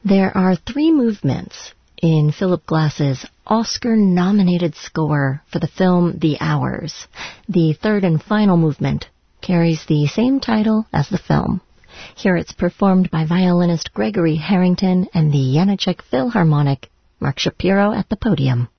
There are 3 movements in Philip Glass's Oscar-nominated score for the film The Hours. The third and final movement carries the same title as the film. Here it's performed by violinist Gregory Harrington and the Janacek Philharmonic, Mark Shapiro at the podium.